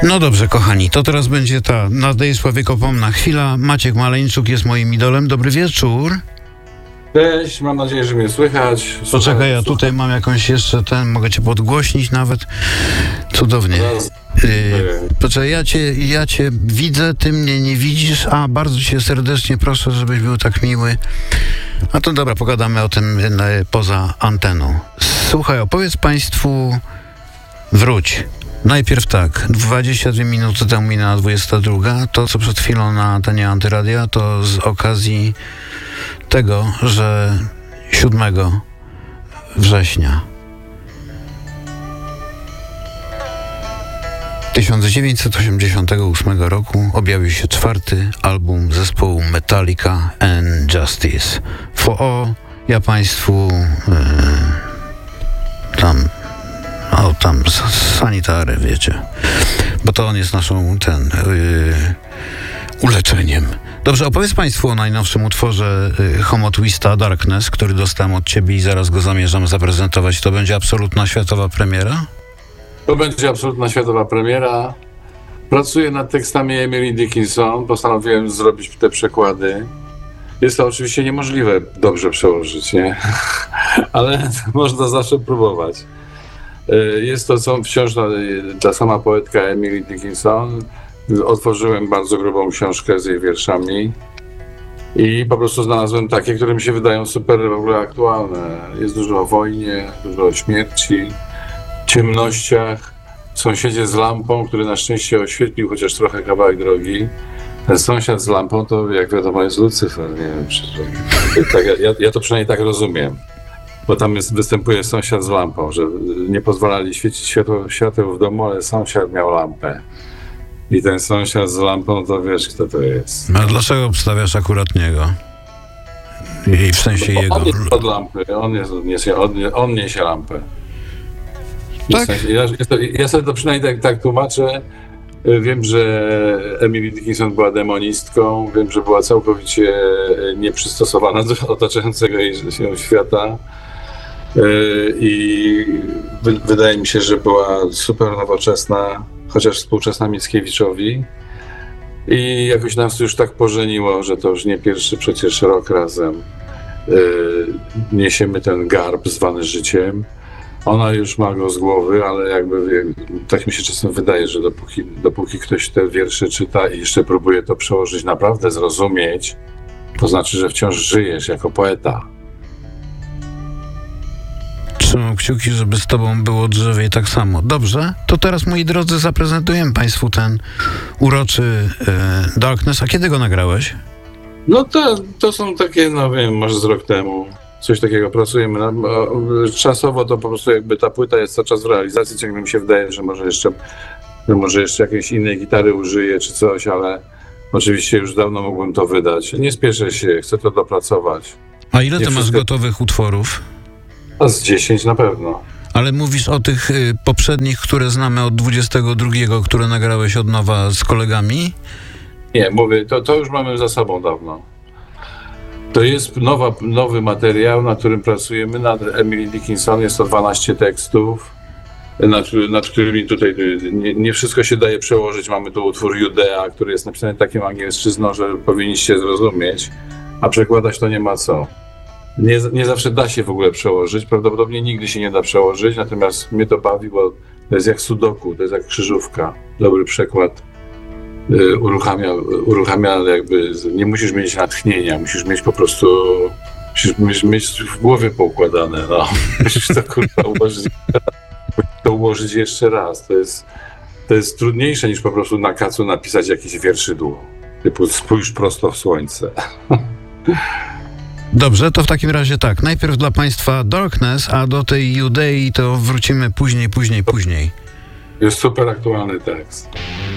No dobrze, kochani, to teraz będzie ta Nadejszła wiekopomna chwila. Maciek Maleńczuk jest moim idolem. Dobry wieczór. Cześć, mam nadzieję, że mnie słychać. Poczekaj, ja tutaj mam jakąś jeszcze mogę cię podgłośnić nawet. Cudownie. Poczekaj, ja cię widzę, ty mnie nie widzisz. Bardzo cię serdecznie proszę, żebyś był tak miły. A to dobra, pogadamy o tym poza anteną. Słuchaj, opowiedz państwu, wróć. Najpierw tak, 22 minuty temu minęła 22. To, co przed chwilą na antenie Antyradia, to z okazji tego, że 7 września 1988 roku objawił się 4. album zespołu Metallica and Justice. Ja państwu tam sanitary, wiecie, bo to on jest naszą uleczeniem. Dobrze, opowiedz państwu o najnowszym utworze Homo Twista Darkness, który dostałem od ciebie i zaraz go zamierzam zaprezentować. To będzie absolutna światowa premiera? To będzie absolutna światowa premiera. Pracuję nad tekstami Emily Dickinson. Postanowiłem zrobić te przekłady. Jest to oczywiście niemożliwe dobrze przełożyć, nie? Ale można zawsze próbować. Jest to wciąż ta sama poetka Emily Dickinson. Otworzyłem bardzo grubą książkę z jej wierszami i po prostu znalazłem takie, które mi się wydają super w ogóle aktualne. Jest dużo o wojnie, dużo o śmierci, ciemnościach, sąsiedzie z lampą, który na szczęście oświetlił chociaż trochę kawałek drogi. Ten sąsiad z lampą to, jak wiadomo, jest Lucyfer, nie wiem, ja to przynajmniej tak rozumiem. Bo tam występuje sąsiad z lampą, że nie pozwalali świecić świateł w domu, ale sąsiad miał lampę. I ten sąsiad z lampą, to wiesz, kto to jest. A dlaczego obstawiasz akurat niego? I w sensie jego... On jest od lampy, on niesie lampę. Tak? W sensie, ja sobie to przynajmniej tak tłumaczę. Wiem, że Emily Dickinson była demonistką, wiem, że była całkowicie nieprzystosowana do otaczającego jej świata. I wydaje mi się, że była super nowoczesna, chociaż współczesna Mickiewiczowi. I jakoś nas już tak pożeniło, że to już nie pierwszy przecież rok razem niesiemy ten garb zwany życiem. Ona już ma go z głowy, ale jakby tak mi się czasem wydaje, że dopóki ktoś te wiersze czyta i jeszcze próbuje to przełożyć, naprawdę zrozumieć, to znaczy, że wciąż żyjesz jako poeta. Trzymam kciuki, żeby z tobą było drzewiej tak samo. Dobrze, to teraz, moi drodzy, zaprezentujemy państwu ten uroczy Darkness. A kiedy go nagrałeś? No to są takie, no wiem, może z rok temu. Coś takiego pracujemy. Czasowo to po prostu jakby ta płyta jest cały czas w realizacji. Ciągle mi się wydaje, że może jeszcze jakiejś innej gitary użyję czy coś, ale oczywiście już dawno mógłbym to wydać. Nie spieszę się, chcę to dopracować. A ile ty masz gotowych utworów? A z 10 na pewno. Ale mówisz o tych poprzednich, które znamy od 22, które nagrałeś od nowa z kolegami? Nie, mówię, to już mamy za sobą dawno. To jest nowy materiał, nad którym pracujemy, nad Emily Dickinson. Jest to 12 tekstów, nad którymi tutaj nie wszystko się daje przełożyć. Mamy tu utwór Judea, który jest napisany takim angielszczyzną, że powinniście zrozumieć, a przekładać to nie ma co. Nie zawsze da się w ogóle przełożyć, prawdopodobnie nigdy się nie da przełożyć, natomiast mnie to bawi, bo to jest jak sudoku, to jest jak krzyżówka. Dobry przekład uruchamia jakby, nie musisz mieć natchnienia, musisz mieć po prostu, musisz mieć w głowie poukładane, no. Musisz to ułożyć jeszcze raz. To jest trudniejsze niż po prostu na kacu napisać jakieś wierszydło. Typu spójrz prosto w słońce. Dobrze, to w takim razie tak. Najpierw dla państwa Darkness, a do tej Judei to wrócimy później. Jest super aktualny tekst.